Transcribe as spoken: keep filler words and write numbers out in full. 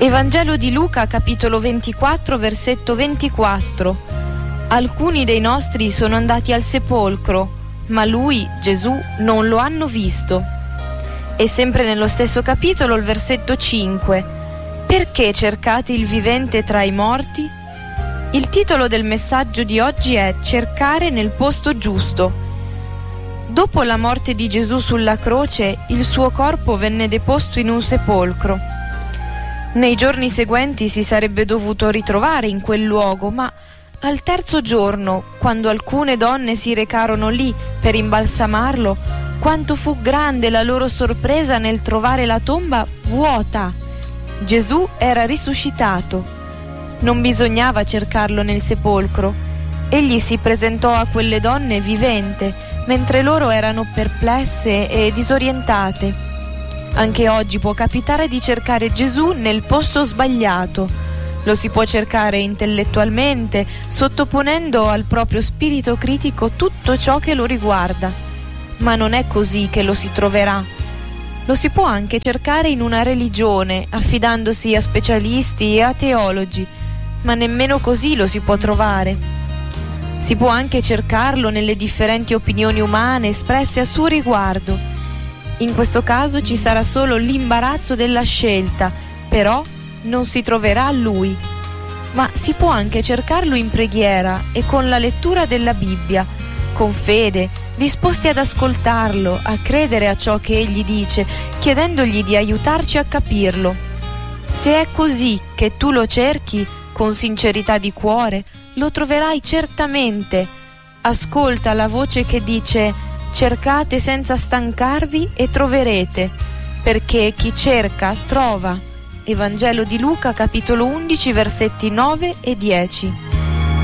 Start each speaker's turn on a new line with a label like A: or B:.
A: Evangelo di Luca, capitolo ventiquattro, versetto ventiquattro. Alcuni dei nostri sono andati al sepolcro, ma lui, Gesù, non lo hanno visto. E sempre nello stesso capitolo, il versetto cinque. Perché cercate il vivente tra i morti? Il titolo del messaggio di oggi è Cercare nel posto giusto. Dopo la morte di Gesù sulla croce, il suo corpo venne deposto in un sepolcro. Nei giorni seguenti si sarebbe dovuto ritrovare in quel luogo, ma al terzo giorno, quando alcune donne si recarono lì per imbalsamarlo, quanto fu grande la loro sorpresa nel trovare la tomba vuota. Gesù era risuscitato. Non bisognava cercarlo nel sepolcro. Egli si presentò a quelle donne vivente, mentre loro erano perplesse e disorientate. Anche oggi può capitare di cercare Gesù nel posto sbagliato. Lo si può cercare intellettualmente, sottoponendo al proprio spirito critico tutto ciò che lo riguarda. Ma non è così che lo si troverà. Lo si può anche cercare in una religione, affidandosi a specialisti e a teologi, ma nemmeno così lo si può trovare. Si può anche cercarlo nelle differenti opinioni umane espresse a suo riguardo. In questo caso ci sarà solo l'imbarazzo della scelta, però non si troverà lui. Ma si può anche cercarlo in preghiera e con la lettura della Bibbia, con fede, disposti ad ascoltarlo, a credere a ciò che egli dice, chiedendogli di aiutarci a capirlo. Se è così che tu lo cerchi, con sincerità di cuore, lo troverai certamente. Ascolta la voce che dice: cercate senza stancarvi e troverete, perché chi cerca trova. Evangelo di Luca, capitolo undici, versetti nove e dieci.